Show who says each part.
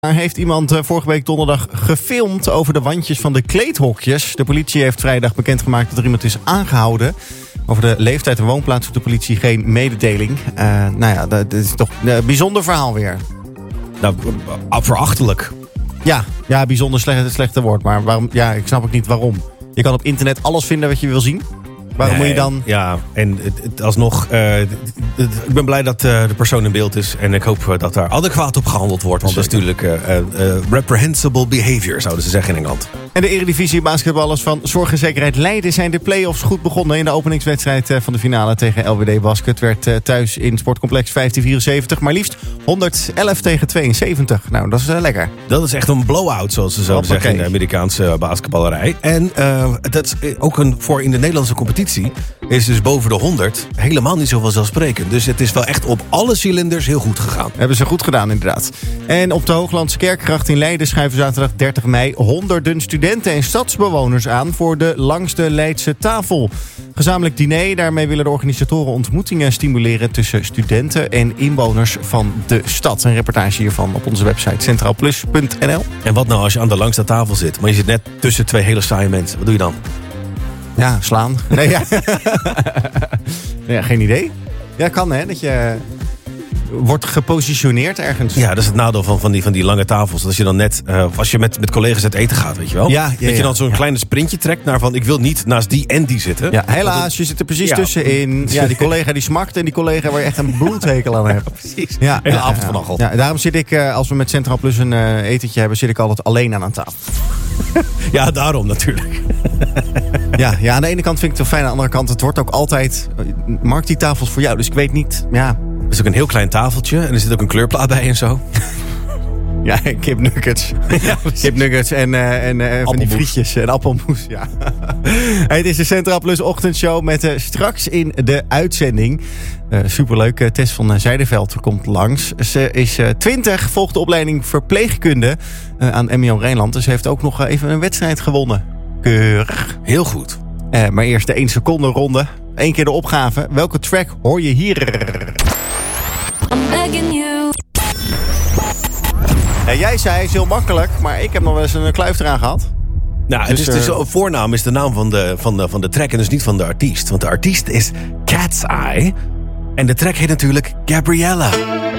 Speaker 1: Daar heeft iemand vorige week donderdag gefilmd over de wandjes van de kleedhokjes. De politie heeft vrijdag bekendgemaakt dat er iemand is aangehouden. Over de leeftijd en woonplaats doet de politie geen mededeling. Dat is toch een bijzonder verhaal weer.
Speaker 2: Nou, verachtelijk.
Speaker 1: Ja, bijzonder slechte woord. Maar waarom? Ja, ik snap ook niet waarom. Je kan op internet alles vinden wat je wil zien. Waarom moet je dan...
Speaker 2: Ja, en alsnog... ik ben blij dat de persoon in beeld is. En ik hoop dat daar adequaat op gehandeld wordt. Want dat is natuurlijk reprehensible behavior, zouden ze zeggen in Engeland.
Speaker 1: En de Eredivisie basketballers van Zorg en Zekerheid Leiden zijn de play-offs goed begonnen. In de openingswedstrijd van de finale tegen LWD Basket werd thuis in Sportcomplex 1574 maar liefst 111-72. Nou, dat is lekker.
Speaker 2: Dat is echt een blowout, zoals ze zouden zeggen in de Amerikaanse basketballerij. En dat is ook voor in de Nederlandse competitie is dus boven de 100 helemaal niet zo vanzelfsprekend. Dus het is wel echt op alle cilinders heel goed gegaan.
Speaker 1: Hebben ze goed gedaan, inderdaad. En op de Hooglandse Kerkgracht in Leiden schuiven zaterdag 30 mei honderden studenten en stadsbewoners aan voor de langste Leidse tafel. Gezamenlijk diner, daarmee willen de organisatoren ontmoetingen stimuleren tussen studenten en inwoners van de stad. Een reportage hiervan op onze website centraalplus.nl.
Speaker 2: En wat nou als je aan de langste tafel zit, maar je zit net tussen twee hele saaie mensen? Wat doe je dan?
Speaker 1: Ja, slaan. Nee, ja. Ja, geen idee. Ja, kan hè, dat je wordt gepositioneerd ergens.
Speaker 2: Ja, dat is het nadeel van die lange tafels. Als je dan net, als je met collega's uit eten gaat, weet je wel.
Speaker 1: Ja,
Speaker 2: dat je dan zo'n kleine sprintje trekt naar van ik wil niet naast die en die zitten.
Speaker 1: Ja, helaas, je zit er precies tussenin. Ja, die collega die smakt en die collega waar je echt een bloedhekel aan hebt.
Speaker 2: Precies. Ja, hele avond van Achel.
Speaker 1: Ja, daarom zit ik, als we met Centraal Plus een etentje hebben, zit ik altijd alleen aan tafel.
Speaker 2: Ja, daarom natuurlijk.
Speaker 1: Ja, aan de ene kant vind ik het wel fijn. Aan de andere kant, het wordt ook altijd... Mark die tafels voor jou, dus ik weet niet... Ja.
Speaker 2: Er is ook een heel klein tafeltje en er zit ook een kleurplaat bij en zo.
Speaker 1: Ja, kipnuggets. Ja, kipnuggets en van die frietjes en appelmoes. Ja. Het is de Centraal Plus ochtendshow met straks in de uitzending. Superleuk. Tess van Zijderveld komt langs. Ze is 20, volgt de opleiding verpleegkunde aan MIO Rijnland. Dus ze heeft ook nog even een wedstrijd gewonnen. Keurig.
Speaker 2: Heel goed.
Speaker 1: Maar eerst de 1 seconde ronde. 1 keer de opgave. Welke track hoor je hier? Ja, jij zei het is heel makkelijk, maar ik heb nog wel eens een kluif eraan gehad.
Speaker 2: Nou, dus de voornaam is de naam van de track en dus niet van de artiest. Want de artiest is Cat's Eye en de track heet natuurlijk Gabriella.